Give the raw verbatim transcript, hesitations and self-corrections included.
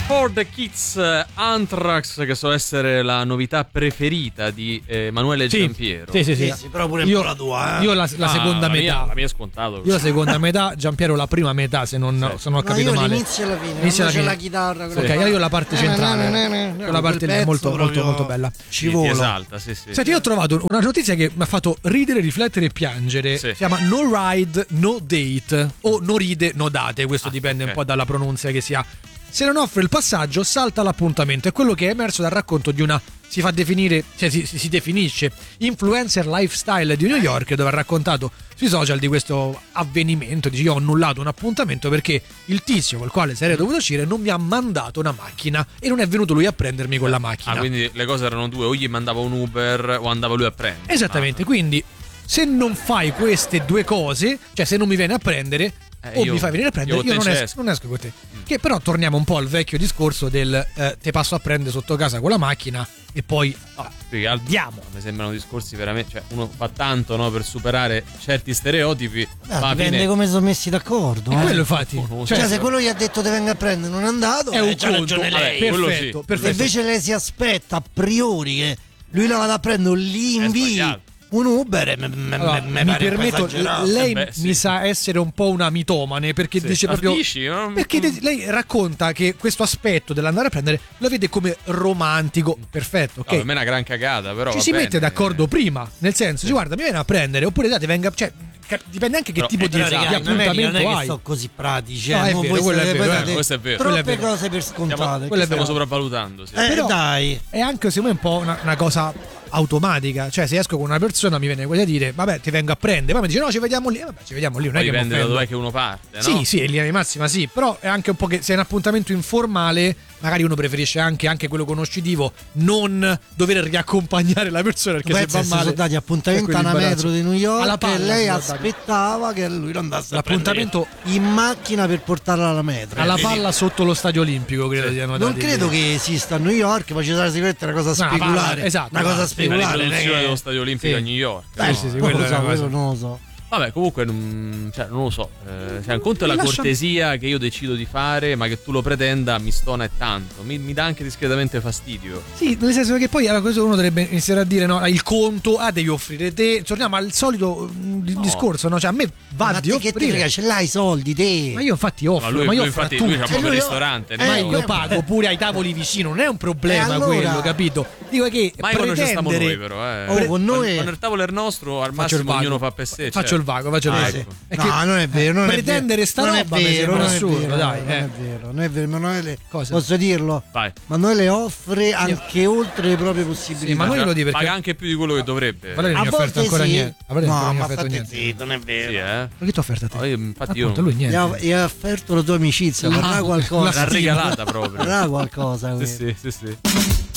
for the Kids, Anthrax, che so essere la novità preferita di Emanuele sì, Giampiero. Sì, sì, sì, sì, sì, però pure io, la tua, eh. Io la, la ah, seconda la metà. Mia, la mia è scontato. Io la seconda metà, Giampiero la prima metà, se non, sì. se non ho no, capito io male. L'inizio e la fine, Inizio c'è fine. la chitarra. Sì. Ok, io la parte centrale. Quella parte lì è molto, molto, molto bella. Ci vola. Esalta, sì, sì. Senti, io ho trovato una notizia che mi ha fatto ridere, riflettere e piangere. Sì. Si chiama No Ride, No Date o No Ride, No Date. Questo ah, dipende okay. un po' dalla pronuncia che si ha. Se non offre il passaggio, salta l'appuntamento. È quello che è emerso dal racconto di una, si fa definire, cioè si, si definisce influencer lifestyle di New York, dove ha raccontato sui social di questo avvenimento. Dice: io ho annullato un appuntamento perché il tizio col quale sarei dovuto uscire non mi ha mandato una macchina e non è venuto lui a prendermi con la macchina. Ah, quindi le cose erano due: o gli mandava un Uber o andava lui a prendere. Esattamente, ah. Quindi se non fai queste due cose, cioè se non mi viene a prendere Eh, o io, mi fai venire a prendere, io, io non, esco, non esco con te. Mm. Che però torniamo un po' al vecchio discorso del eh, te passo a prendere sotto casa con la macchina e poi ah, andiamo. Mi sembrano discorsi veramente, cioè uno fa tanto, no, per superare certi stereotipi. Ah, ma dipende fine... come sono messi d'accordo. È eh. quello infatti. Oh, cioè, cioè se quello gli ha detto te venga a prendere non è andato, è un eh, c'ha ragione lei. Vabbè, perfetto, sì. perfetto. Invece lei si aspetta a priori che lui la vada a prendere, lì invii un Uber, m- m- allora, m- mi permetto, lei eh beh, sì. mi sa essere un po' una mitomane perché sì. dice proprio dici, no? perché de- lei racconta che questo aspetto dell'andare a prendere lo vede come romantico. Perfetto, ok. No, per me è una gran cagata, però ci si bene. mette d'accordo prima, nel senso, sì. guarda, mi viene a prendere oppure date venga, cioè dipende anche che però, tipo eh, di, ragazzi, di appuntamento non è che hai. sono così pratici, no, eh. è non vero, quello è vero, eh, questo è vero. Troppe è vero. cose per scontate. Stiamo, stiamo vero. sopravvalutando, sì. Eh, però dai. È anche secondo me un po' una, una cosa automatica, cioè se esco con una persona mi viene quella di dire vabbè ti vengo a prendere, poi mi dice no ci vediamo lì, eh, vabbè ci vediamo lì, non poi è che dipende da dov'è che uno parte, no? Sì, sì, in linea di massima sì, però è anche un po' che se è un appuntamento informale magari uno preferisce anche, anche quello conoscitivo, non dover riaccompagnare la persona perché Beh, se va male sono dati appuntamento alla metro di New York alla palla, e lei aspettava che lui lo andasse l'appuntamento a prendere in macchina per portarla alla metro alla palla sotto lo stadio olimpico, credo siano non dati credo di... che esista a New York, ma ci sarà sicuramente una cosa no, speculare, palla, esatto, una cosa sì, speculare, la riproduzione che... dello stadio olimpico sì. a New York. Eh, no, sì, sì, non quello, lo so, è quello non lo so. Vabbè, comunque non, cioè, non lo so, eh, cioè, un conto è la lascia... cortesia che io decido di fare, ma che tu lo pretenda mi stona e tanto, mi, mi dà anche discretamente fastidio. Sì, nel senso che poi allora, questo uno dovrebbe iniziare a dire no, il conto ah devi offrire te, torniamo al solito mh, no. discorso, no? Cioè a me va ma di offrire, che te frega, ce l'hai i soldi te, ma io infatti offro, ma, lui, ma io lui offro infatti a tutti, lui c'ha proprio il lui... ristorante, ma eh, io pago pure ai tavoli vicino, non è un problema allora... quello, capito? Dico che mai quando ci stiamo noi però, eh. Oh, con noi quando, quando il tavolo è il nostro al faccio massimo ognuno fa per sé, faccio cioè. il vago, faccio il ah, vago. ecco. È no, che non è vero, non pretendere è sta non roba è mi vero, sembra non è assurdo, vero, dai, non eh. è vero, non è vero, Emanuele, cosa? posso dirlo? Vai. Emanuele offre anche oltre le proprie possibilità. Sì, ma noi lo dico perché paga anche più di quello che dovrebbe. Valerio non a mi ha offerto volte ancora sì. niente. A Valerio No, non mi ha ma offerto state niente. zitto, non è vero. Sì, eh. Ma che ti ho offerto a te? No, io, infatti Appunto, io lui niente. Gli ha, gli ha offerto la tua amicizia, vorrà qualcosa. l'ha regalata proprio. Vorrà qualcosa. Sì, sì, sì, sì.